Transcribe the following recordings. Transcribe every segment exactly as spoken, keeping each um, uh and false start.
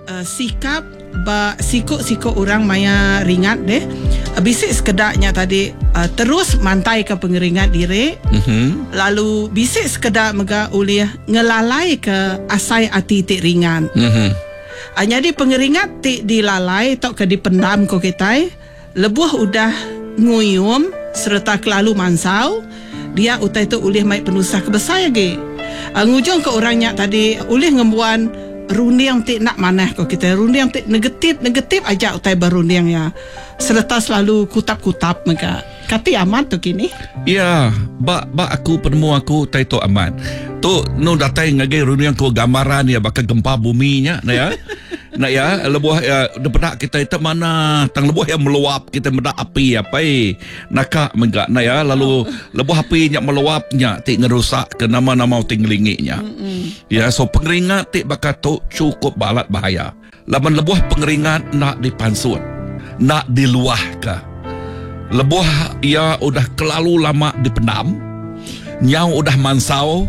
uh, sikap ba sikut-sikut orang maya ringat deh. Uh, bisik sekedarnya tadi uh, terus mantai ke pengeringat diri. Mm-hmm. Lalu bisik sekedar mega ulih ngelalai ke asai ati tik ringan. Mm-hmm. Uh, jadi pengeringat tik dilalai tok ke dipendam ko kita. Lebuh udah nguyum serta kelalu mansau. Dia utai tu ulih mai penusah kebesar lagi. Uh, ngujung ke orangnya tadi ulih ngembuan rundiang tik nak manah kau kita rundiang tik negatif negatif aja utai berundiang ya serta selalu kutap-kutap mereka kati aman tu kini ya ba ba aku penemu aku tai tu aman tu no datai ngagai rundiang ko gambaran ya bakal gempa buminya nah ya nak ya lebuh ya depedak kita itu mana tang lebuh yang meluap kita medak api apa eh nakak menggak nah ya lalu lebuh api nya meluapnya tik ngerusak ke nama-nama tinglingiknya ya so pengeringat tik bakal tu cukup balat bahaya laman lebuh pengeringat nak dipansut nak diluah ke lebuh ya udah kelalu lama dipendam nyau udah mansau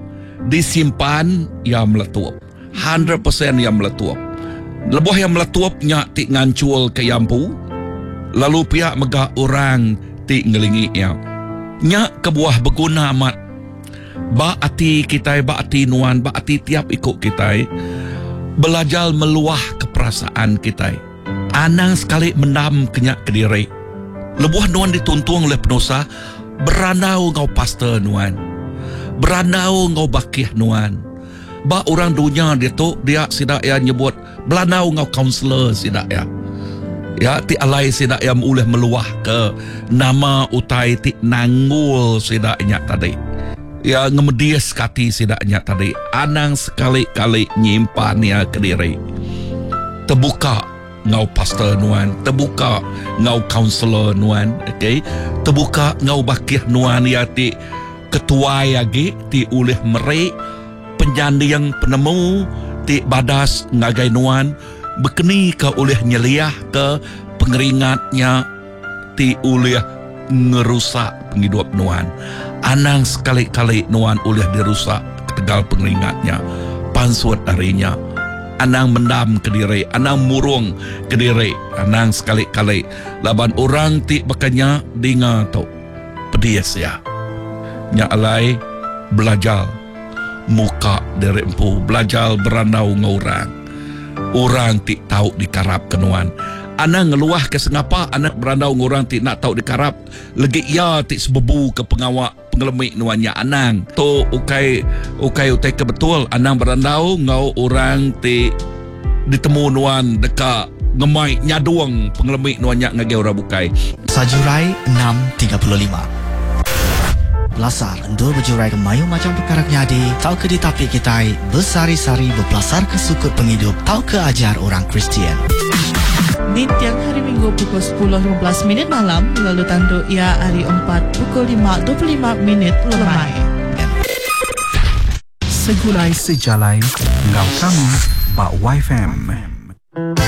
disimpan ya meletup one hundred percent yang meletup. Lebuh yang meletuapnya tik ngancul ke yampu. Lalu pihak megah orang tik ngelingi yang. Nyak kebuah berguna amat. Ba ati kita, ba ati nuan, ba ati tiap ikut kita. Belajar meluah keperasaan kita. Anang sekali mendam kenyak ke diri. Lebuh nuan dituntung oleh penusa. Beranau ngau pastor nuan. Beranau ngau bakih nuan. Ba orang dunia dia tu dia sidak ya nyebut belanau ngau kaunselor sidak ya. Ya ti alai sidak ya mulih meluah ke nama utai ti nanggul sidaknya tadi. Ya ngemedias kati sidaknya tadi. Anang sekali-kali nyimpan ya ke diri. Terbuka ngau pastor nuan, terbuka ngau kaunselor nuan, okey. Terbuka ngau bakih nuan ya ti ketua ya ge ti ulih merek penjandi yang penemu ti badas ngagai nuan berkeni ke oleh nyeliah ke pengeringatnya ti oleh ngerusak penghidup nuan anang sekali-kali nuan oleh dirusak ketegal pengeringatnya pansut darinya anang mendam ke diri anang murung ke diri anang sekali-kali laban orang ti bakanya dinga tu pedias ya nya alai belajar muka dari empu belajar beranau ngorang orang tik tahu dikarap kenuan anak ngeluah ke sengapa anak beranau ngorang tik nak tahu dikarap lagi ya tik sebebu ke pengawak pengelemik nuannya anang tu ukai ukai utai ke betul anang beranau ngau orang tik ditemu nuan dekat ngemai nyaduang pengelemik nuannya ngagai orang bukai Sajurai enam tiga puluh lima Belasar endur berjurai ke mayu macam perkara nyadi tau ke ditapi kita bersari-sari berpelasar ke sukut penghidup tau ke ajar orang Kristian. Di tiang hari Minggu pukul sepuluh lima belas minit malam lalu tanduk ia hari empat pukul lima dua puluh lima minit lemai. Segulai sejalai ngau kamu Bak Y F M.